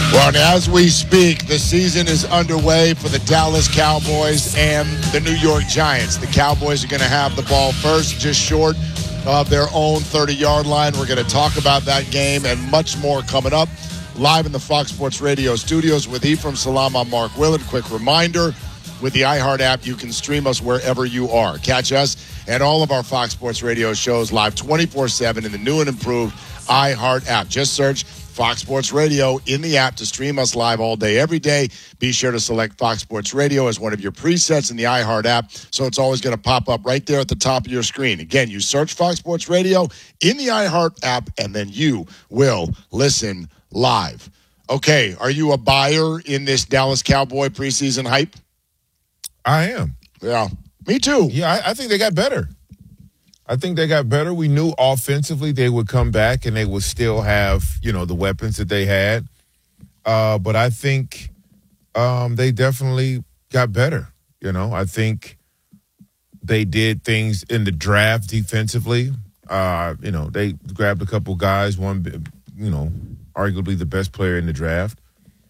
Well, and as we speak, the season is underway for the Dallas Cowboys and the New York Giants. The Cowboys are going to have the ball first, just short of their own 30-yard line. We're going to talk about that game and much more coming up live in the Fox Sports Radio studios with Ephraim Salam. I'm Mark Willard. Quick reminder, with the iHeart app, you can stream us wherever you are. Catch us and all of our Fox Sports Radio shows live 24/7 in the new and improved iHeart app. Just search Fox Sports Radio in the app to stream us live all day, every day. Be sure to select Fox Sports Radio as one of your presets in the iHeart app, so it's always going to pop up right there at the top of your screen. Again, you search Fox Sports Radio in the iHeart app, and then you will listen live. Okay, are you a buyer in this Dallas Cowboy preseason hype? I am. Yeah, me too. Yeah, I think they got better. We knew offensively they would come back and they would still have, the weapons that they had. But I think they definitely got better. I think they did things in the draft defensively. They grabbed a couple guys, one, arguably the best player in the draft.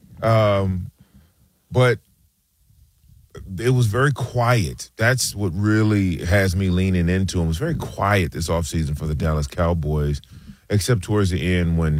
But it was very quiet. That's what really has me leaning into them. It was very quiet this offseason for the Dallas Cowboys, except towards the end when,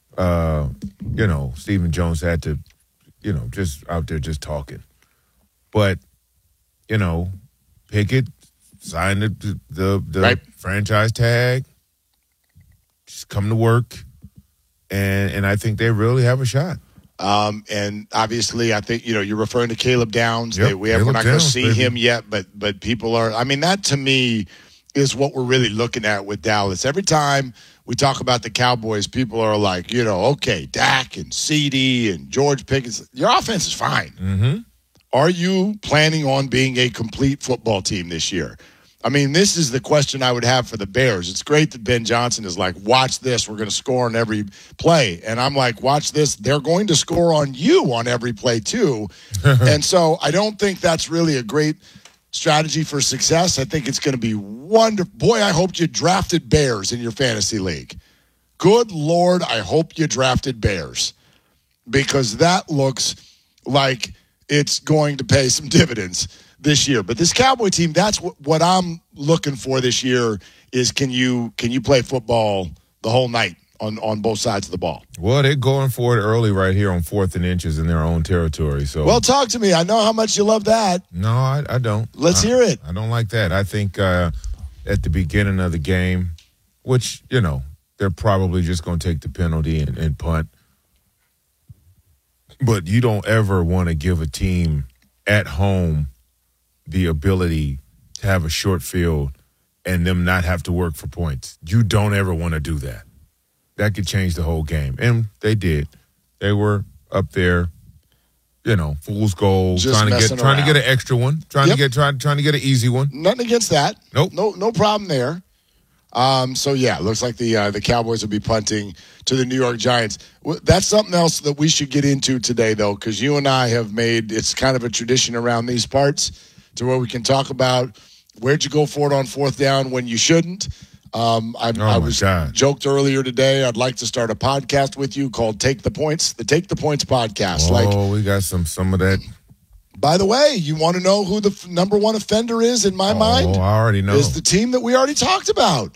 Stephen Jones had to, just out there just talking. But, Pickett signed the right. franchise tag, just come to work, and I think they really have a shot. And obviously, I think, you're referring to Caleb Downs. Yep, We're not going to see baby. him yet, but people are. I mean, that to me is what we're really looking at with Dallas. Every time we talk about the Cowboys, people are like, okay, Dak and CD and George Pickens. Your offense is fine. Mm-hmm. Are you planning on being a complete football team this year? I mean, this is the question I would have for the Bears. It's great that Ben Johnson is like, watch this, we're going to score on every play. And I'm like, watch this, they're going to score on you on every play too. And so I don't think that's really a great strategy for success. I think it's going to be wonderful. Boy, I hope you drafted Bears in your fantasy league. Good Lord, I hope you drafted Bears, because that looks like it's going to pay some dividends this year. But this Cowboy team, that's what I'm looking for this year is can you play football the whole night on both sides of the ball? Well, they're going for it early right here on 4th and inches in their own territory. So, well, talk to me. I know how much you love that. No, I don't. Let's hear it. I don't like that. I think at the beginning of the game, which, they're probably just going to take the penalty and punt. But you don't ever want to give a team at home the ability to have a short field and them not have to work for points. You don't ever want to do that. That could change the whole game. And they did. They were up there, fool's gold, just trying to get an extra one, trying to get an easy one. Nothing against that. Nope. No problem there. So yeah, it looks like the Cowboys will be punting to the New York Giants. That's something else that we should get into today, though, because you and I have made it's kind of a tradition around these parts to where we can talk about where'd you go for it on 4th down when you shouldn't. I was joked earlier today. I'd like to start a podcast with you called Take the Points, the Take the Points podcast. We got some of that. By the way, you want to know who the number one offender is in my mind? Oh, I already know. Is the team that we already talked about.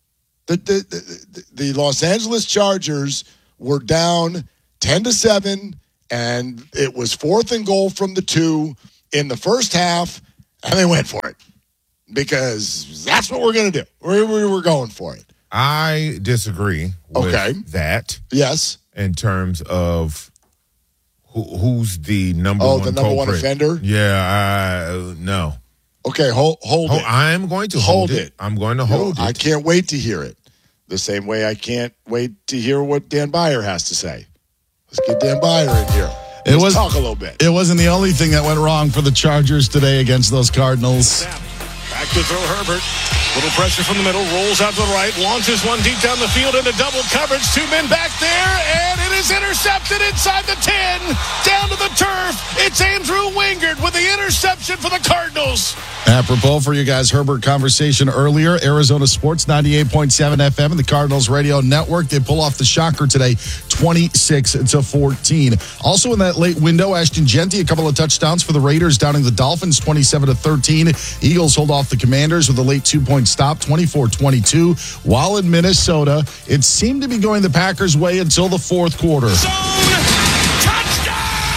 The Los Angeles Chargers were down 10-7, and it was 4th and goal from the 2 in the first half, and they went for it because that's what we're going to do. We were going for it. I disagree with that. Yes. In terms of who's the number one the number one offender? Yeah, no. Okay, hold it. I'm going to hold it. I'm going to hold it. I can't wait to hear it. The same way I can't wait to hear what Dan Beyer has to say. Let's get Dan Beyer in here. Let's talk a little bit. It wasn't the only thing that went wrong for the Chargers today against those Cardinals. Back to throw Herbert. Little pressure from the middle. Rolls out to the right. Launches one deep down the field into double coverage. 2 men back there. And it is intercepted inside the 10. Down to the turf. It's Andrew Wingard with the interception for the Cardinals. Apropos for you guys, Herbert conversation earlier. Arizona Sports 98.7 FM and the Cardinals Radio Network. They pull off the shocker today. 26-14. Also in that late window, Ashton Genty, a couple of touchdowns for the Raiders, downing the Dolphins 27-13. Eagles hold off the Commanders with a late 2-point stop, 24-22. While in Minnesota, it seemed to be going the Packers' way until the fourth quarter. Zone touchdown!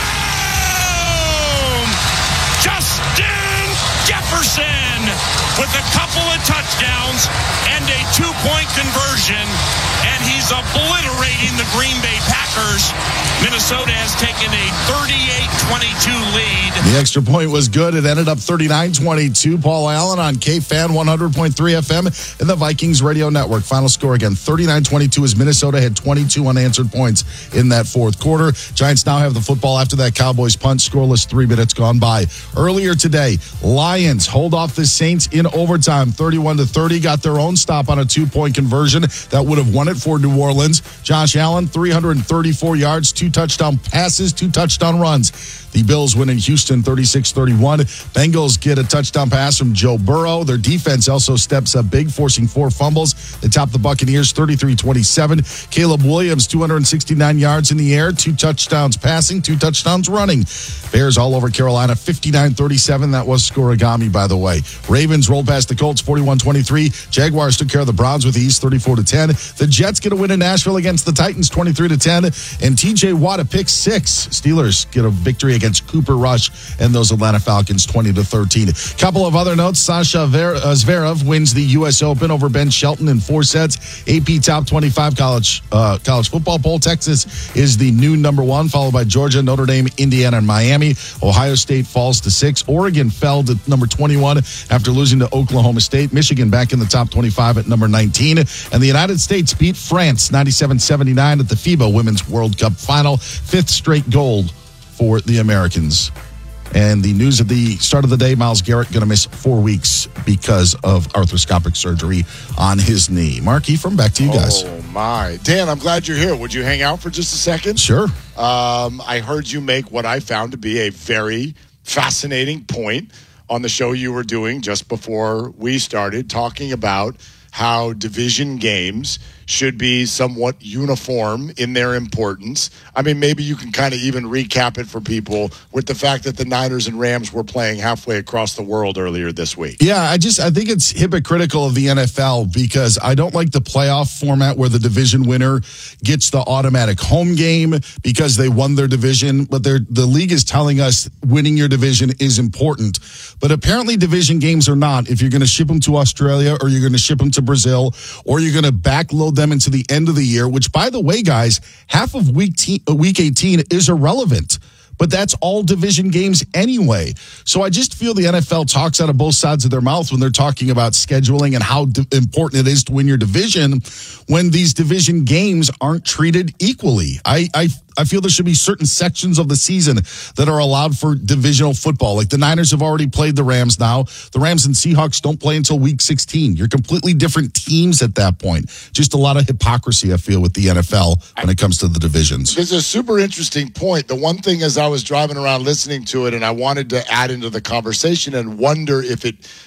Justin Jefferson with a couple of touchdowns and a 2-point conversion, and he's obliterating the Green Bay Packers. Minnesota has taken a 38-22 lead. The extra point was good. It ended up 39-22. Paul Allen on KFan 100.3 FM and the Vikings Radio Network. Final score again, 39-22 as Minnesota had 22 unanswered points in that fourth quarter. Giants now have the football after that Cowboys punt. Scoreless, 3 minutes gone by. Earlier today, Lions hold off the Saints in overtime, 31-30. Got their own stop on a 2-point conversion that would have won it for New Orleans. Josh Allen, 334 yards, 2 touchdown passes, 2 touchdown runs. The Bills win in Houston 36-31. Bengals get a touchdown pass from Joe Burrow. Their defense also steps up big, forcing 4 fumbles. They top the Buccaneers 33-27. Caleb Williams, 269 yards in the air, 2 touchdowns passing, 2 touchdowns running. Bears all over Carolina 59-37. That was scoregami, by the way. Ravens rolled past the Colts 41-23. Jaguars took care of the Browns with ease 34-10. The Jets get a win in Nashville against the Titans 23-10. And TJ Watt a pick 6. Steelers get a victory against Cooper Rush and those Atlanta Falcons 20-13. Couple of other notes. Sasha Zverev wins the U.S. Open over Ben Shelton in 4 sets. AP Top 25 college football poll. Texas is the new number 1, followed by Georgia, Notre Dame, Indiana, and Miami. Ohio State falls to 6. Oregon fell to number 21 after losing to Oklahoma State. Michigan back in the top 25 at number 19. And the United States beat France 97-79 at the FIBA Women's World Cup final. 5th straight gold for the Americans. And the news at the start of the day, Myles Garrett going to miss 4 weeks because of arthroscopic surgery on his knee. Mark Ephraim, back to you guys. Oh, my. Dan, I'm glad you're here. Would you hang out for just a second? Sure. I heard you make what I found to be a very fascinating point on the show you were doing just before we started, talking about how division games should be somewhat uniform in their importance. I mean, maybe you can kind of even recap it for people with the fact that the Niners and Rams were playing halfway across the world earlier this week. Yeah, I think it's hypocritical of the NFL because I don't like the playoff format where the division winner gets the automatic home game because they won their division. But the league is telling us winning your division is important. But apparently division games are not. If you're going to ship them to Australia or you're going to ship them to Brazil or you're going to backload them into the end of the year, which, by the way, guys, half of week 18 is irrelevant. But that's all division games anyway. So I just feel the NFL talks out of both sides of their mouth when they're talking about scheduling and how important it is to win your division when these division games aren't treated equally. I feel there should be certain sections of the season that are allowed for divisional football. Like the Niners have already played the Rams now. The Rams and Seahawks don't play until week 16. You're completely different teams at that point. Just a lot of hypocrisy, I feel, with the NFL when it comes to the divisions. It's a super interesting point. The one thing as I was driving around listening to it, and I wanted to add into the conversation and wonder if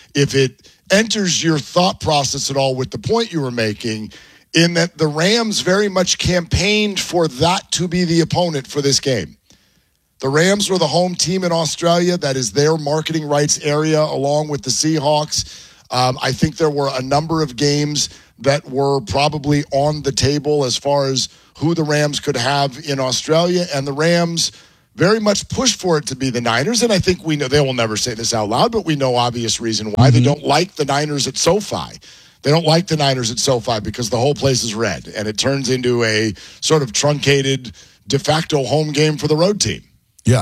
it enters your thought process at all with the point you were making, in that the Rams very much campaigned for that to be the opponent for this game. The Rams were the home team in Australia. That is their marketing rights area, along with the Seahawks. I think there were a number of games that were probably on the table as far as who the Rams could have in Australia, and the Rams very much pushed for it to be the Niners. And I think we know, they will never say this out loud, but we know obvious reason why. They don't like the Niners at SoFi. They don't like the Niners at SoFi because the whole place is red, and it turns into a sort of truncated de facto home game for the road team. Yeah,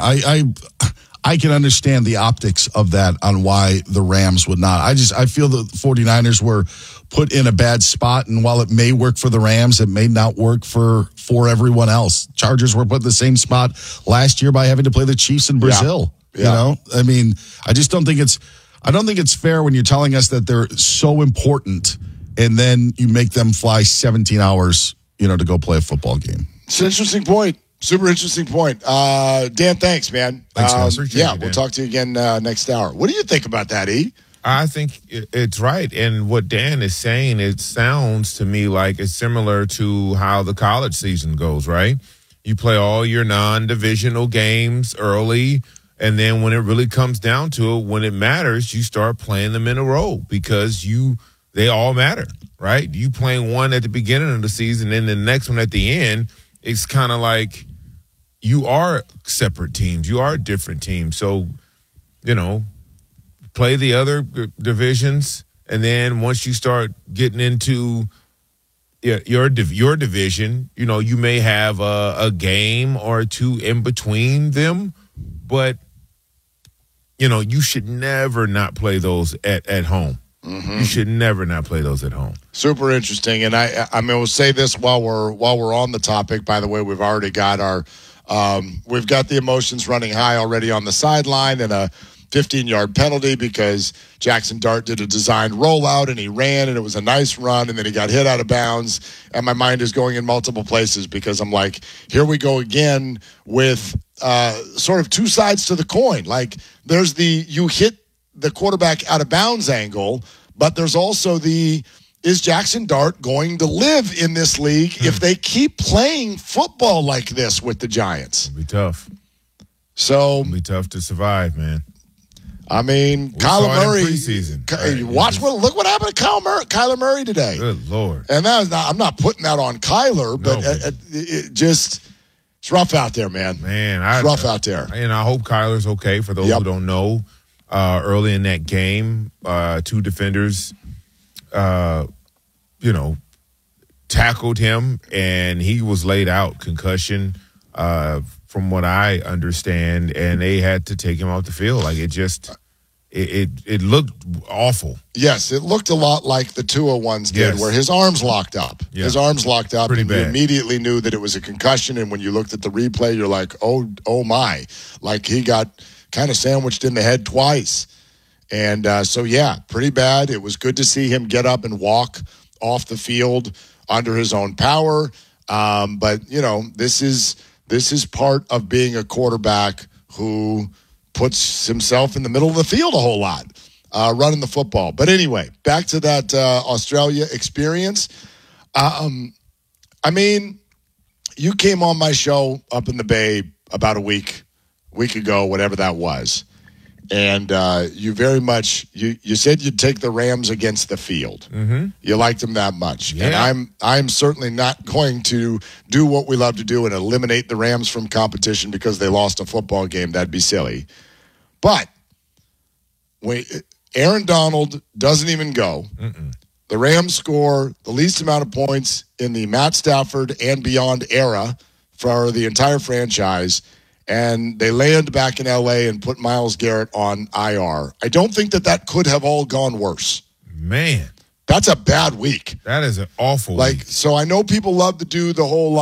I can understand the optics of that on why the Rams would not. I feel the 49ers were put in a bad spot, and while it may work for the Rams, it may not work for everyone else. Chargers were put in the same spot last year by having to play the Chiefs in Brazil. Yeah. You know, I mean, I don't think it's fair when you're telling us that they're so important and then you make them fly 17 hours, to go play a football game. It's an interesting point. Super interesting point. Dan, thanks, man. Thanks, yeah, we'll talk to you again next hour. What do you think about that, E? I think it's right. And what Dan is saying, it sounds to me like it's similar to how the college season goes, right? You play all your non-divisional games early, and then when it really comes down to it, when it matters, you start playing them in a row because they all matter, right? You playing one at the beginning of the season and the next one at the end, it's kind of like you are separate teams. You are different teams. So, play the other divisions, and then once you start getting into your division, you may have a game or two in between them, but you should never not play those at home. Mm-hmm. You should never not play those at home. Super interesting, and I will say this while we're on the topic. By the way, we've already got we've got the emotions running high already on the sideline, and a 15-yard penalty because Jackson Dart did a designed rollout and he ran and it was a nice run and then he got hit out of bounds, and my mind is going in multiple places because I'm like, here we go again with sort of two sides to the coin. Like there's you hit the quarterback out of bounds angle, but there's also is Jackson Dart going to live in this league if they keep playing football like this with the Giants? It'll be tough. It'll be tough to survive, man. I mean, Kyler Murray. Look what happened to Kyler Murray today. Good Lord. And I'm not putting that on Kyler, but it's rough out there, man. It's rough out there. And I hope Kyler's okay. For those who don't know, early in that game, two defenders, tackled him, and he was laid out, concussion, from what I understand, and they had to take him off the field. Like it looked awful. Yes, it looked a lot like the Tua ones did, where his arms locked up. Yeah. His arms locked up, pretty bad. You immediately knew that it was a concussion, and when you looked at the replay, you're like, oh my. Like he got kind of sandwiched in the head twice. And pretty bad. It was good to see him get up and walk off the field under his own power. But this is part of being a quarterback who puts himself in the middle of the field a whole lot, running the football. But anyway, back to that Australia experience. You came on my show up in the Bay about a week ago, whatever that was. And you very much you said you'd take the Rams against the field. Mm-hmm. You liked them that much, yeah. And I'm certainly not going to do what we love to do and eliminate the Rams from competition because they lost a football game. That'd be silly. But Aaron Donald doesn't even go. Mm-mm. The Rams score the least amount of points in the Matt Stafford and beyond era for the entire franchise. And they land back in L.A. and put Myles Garrett on IR. I don't think that could have all gone worse. Man. That's a bad week. That is an awful week. So I know people love to do the whole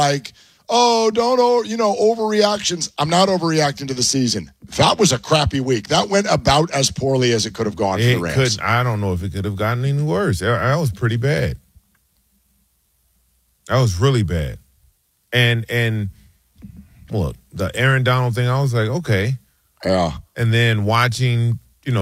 overreactions. I'm not overreacting to the season. That was a crappy week. That went about as poorly as it could have gone for the Rams. I don't know if it could have gotten any worse. That was pretty bad. That was really bad. And look, the Aaron Donald thing, I was like, okay. Yeah. And then watching,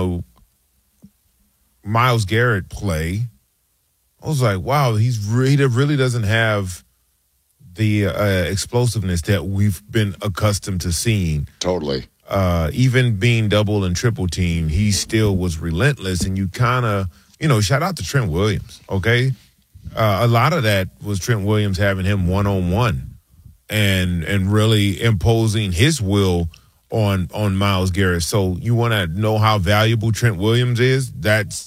Myles Garrett play, I was like, wow, he really doesn't have the explosiveness that we've been accustomed to seeing. Totally. Even being double and triple team, he still was relentless. And you kind of, shout out to Trent Williams, okay? A lot of that was Trent Williams having him one-on-one. And really imposing his will on Myles Garrett. So you want to know how valuable Trent Williams is? That's